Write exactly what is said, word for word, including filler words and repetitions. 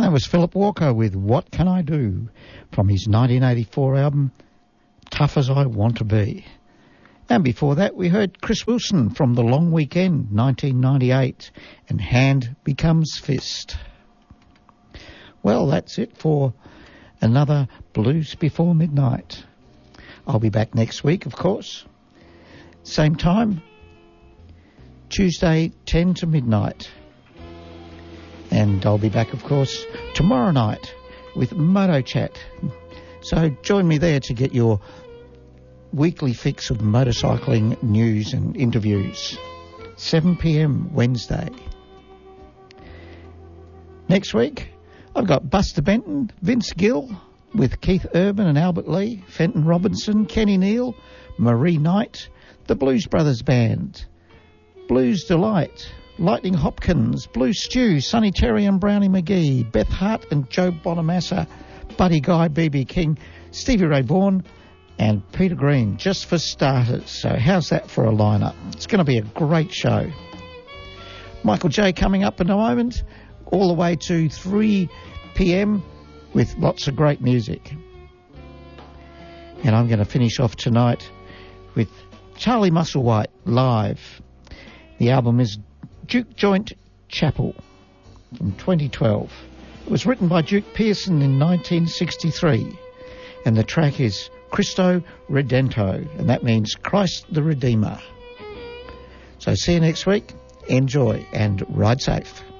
And that was Philip Walker with What Can I Do from his nineteen eighty-four album Tough As I Want to Be. And before that we heard Chris Wilson from The Long Weekend, nineteen ninety-eight, and Hand Becomes Fist. Well, that's it for another Blues Before Midnight. I'll be back next week, of course. Same time, Tuesday, ten to midnight. And I'll be back, of course, tomorrow night with Moto Chat. So join me there to get your weekly fix of motorcycling news and interviews. seven p.m. Wednesday. Next week, I've got Buster Benton, Vince Gill, with Keith Urban and Albert Lee, Fenton Robinson, Kenny Neal, Marie Knight, the Blues Brothers Band, Blues Delight, Lightning Hopkins, Blue Stew, Sonny Terry and Brownie McGee, Beth Hart and Joe Bonamassa, Buddy Guy, B B King, Stevie Ray Vaughan, and Peter Green, just for starters. So how's that for a lineup? It's going to be a great show. Michael J coming up in a moment, all the way to three p.m. with lots of great music. And I'm going to finish off tonight with Charlie Musselwhite live. The album is Duke Joint Chapel from twenty twelve. It was written by Duke Pearson in nineteen sixty-three, and the track is Christo Redento, and that means Christ the Redeemer. So see you next week. Enjoy and ride safe.